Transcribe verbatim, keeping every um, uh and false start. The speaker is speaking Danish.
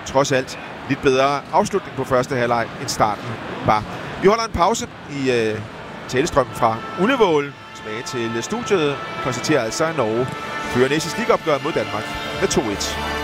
trods alt lidt bedre afslutning på første halvleg, end starten var. Vi holder en pause i øh, talestrømmen fra Ullevål. Tilbage til studiet konstaterer altså, at Norge fører næste stikopgør mod Danmark med to et.